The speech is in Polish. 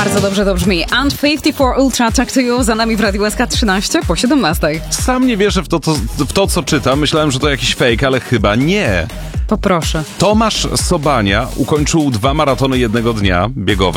Bardzo dobrze to brzmi. And 54 Ultra Talk to You za nami w Radiu SK 13 po 17. Sam nie wierzę w to, co czytam. Myślałem, że to jakiś fake, ale chyba nie. Poproszę. Tomasz Sobania ukończył 2 maratony jednego dnia biegowe.